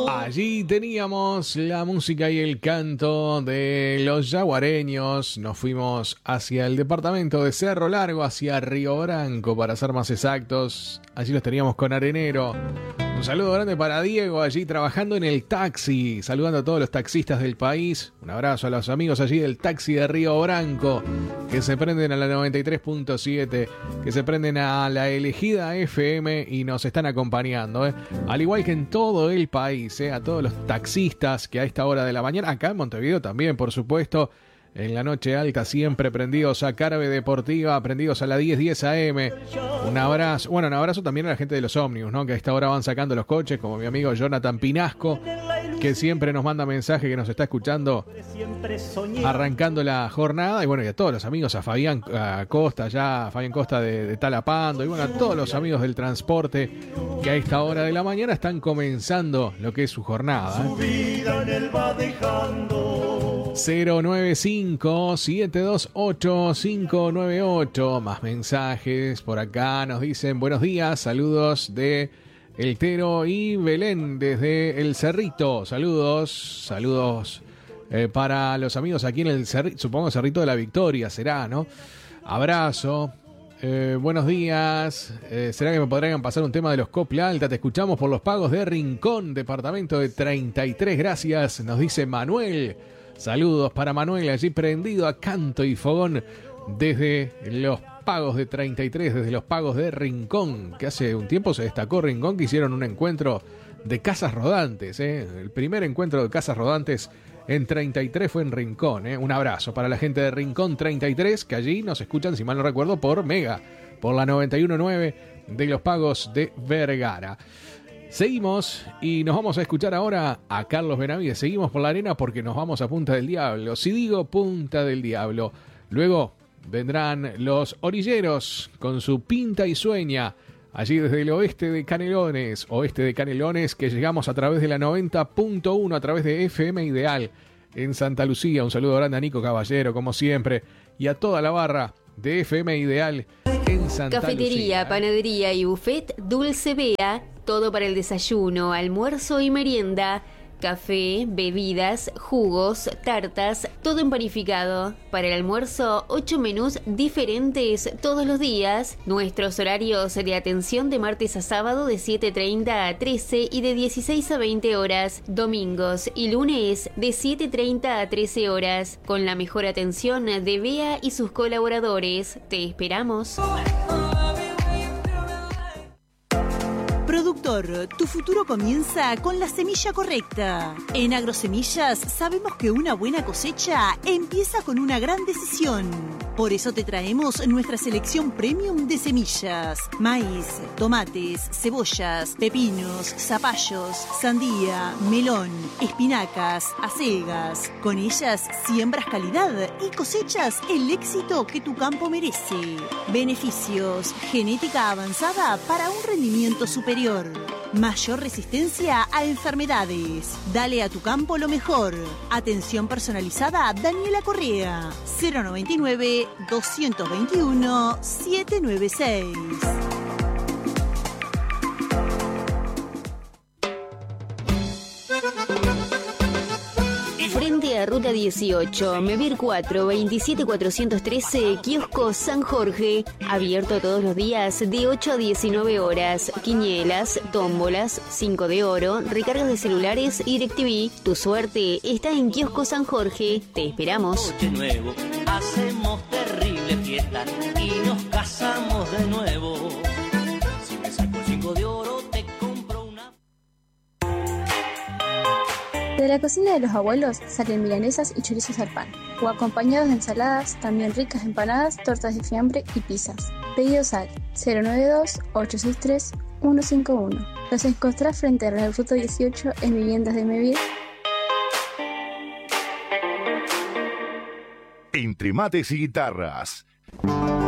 Allí teníamos la música y el canto de los yaguareños. Nos fuimos hacia el departamento de Cerro Largo, hacia Río Branco, para ser más exactos. Allí los teníamos con Arenero. Un saludo grande para Diego, allí trabajando en el taxi, saludando a todos los taxistas del país. Un abrazo a los amigos allí del taxi de Río Branco, que se prenden a la 93.7, que se prenden a la elegida FM y nos están acompañando, al igual que en todo el país, a todos los taxistas que a esta hora de la mañana, acá en Montevideo también, por supuesto, en la noche alta, siempre prendidos a Carve Deportiva, prendidos a la 10:10 AM. Un abrazo también a la gente de los ómnibus, ¿no? Que a esta hora van sacando los coches, como mi amigo Jonathan Pinasco, que siempre nos manda mensaje, que nos está escuchando arrancando la jornada. Y bueno, y a todos los amigos, a Fabián Costa, ya Fabián Costa de Talapando, y bueno, a todos los amigos del transporte que a esta hora de la mañana están comenzando lo que es su jornada. Su vida en él va dejando. 095-728-598. Más mensajes por acá. Nos dicen buenos días, saludos de El Tero y Belén desde El Cerrito. Saludos para los amigos aquí en el Cerrito, supongo Cerrito de la Victoria será, ¿no? Abrazo. Buenos días. ¿Será que me podrían pasar un tema de los Copla Alta? Te escuchamos por los pagos de Rincón, departamento de 33. Gracias, nos dice Manuel. Saludos para Manuel, allí prendido a canto y fogón desde los pagos de 33, desde los pagos de Rincón, que hace un tiempo se destacó Rincón, que hicieron un encuentro de casas rodantes. El primer encuentro de casas rodantes en 33 fue en Rincón. Un abrazo para la gente de Rincón 33, que allí nos escuchan, si mal no recuerdo, por Mega, por la 91.9 de los pagos de Vergara. Seguimos y nos vamos a escuchar ahora a Carlos Benavides. Seguimos por la arena porque nos vamos a Punta del Diablo. Si digo Punta del Diablo, luego vendrán los orilleros con su Pinta y Sueña. Allí desde el oeste de Canelones, que llegamos a través de la 90.1, a través de FM Ideal en Santa Lucía. Un saludo grande a Nico Caballero, como siempre, y a toda la barra de FM Ideal en Santa Cafetería, Lucía. panadería y buffet Dulce Bea, todo para el desayuno, almuerzo y merienda. Café, bebidas, jugos, tartas, todo en panificado. Para el almuerzo, 8 menús diferentes todos los días. Nuestros horarios de atención de martes a sábado de 7:30 a 13 y de 16 a 20 horas. Domingos y lunes de 7:30 a 13 horas. Con la mejor atención de Bea y sus colaboradores. Te esperamos. Productor, tu futuro comienza con la semilla correcta. En Agrosemillas sabemos que una buena cosecha empieza con una gran decisión. Por eso te traemos nuestra selección premium de semillas. Maíz, tomates, cebollas, pepinos, zapallos, sandía, melón, espinacas, acelgas. Con ellas siembras calidad y cosechas el éxito que tu campo merece. Beneficios, genética avanzada para un rendimiento superior. Mayor resistencia a enfermedades. Dale a tu campo lo mejor. Atención personalizada Daniela Correa. 099-221-796. Frente a Ruta 18, Mevir 4, 27413, Kiosco San Jorge. Abierto todos los días de 8 a 19 horas. Quinielas, tómbolas, 5 de oro, recargas de celulares y DirecTV. Tu suerte está en Kiosco San Jorge. Te esperamos. Coche nuevo, hacemos terrible fiesta y nos casamos de nuevo. Si me saco 5 de oro, te compro una. De la cocina de los abuelos salen milanesas y chorizos al pan, o acompañados de ensaladas, también ricas empanadas, tortas de fiambre y pizzas. Pedidos al 092-863-151. Los encontrás frente a la Ruta 18 en viviendas de Mevir. Entre mates y guitarras.